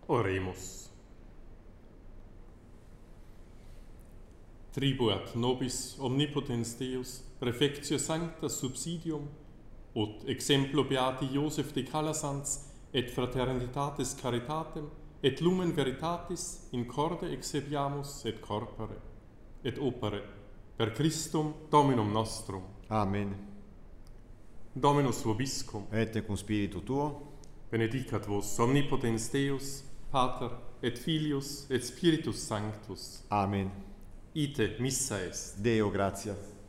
Oremus. Tribuat nobis omnipotens Deus, prefectio sancta subsidium, ut exemplo beati Joseph de Calasans et fraternitatis caritatem et lumen veritatis in corde exebiamus et corpore et opere per Christum Dominum nostrum. Amen. Dominus vobiscum. Et cum spiritu tuo, Benedicat vos omnipotens Deus, Pater et Filius et Spiritus Sanctus. Amen. Ite missa est. Deo gratias.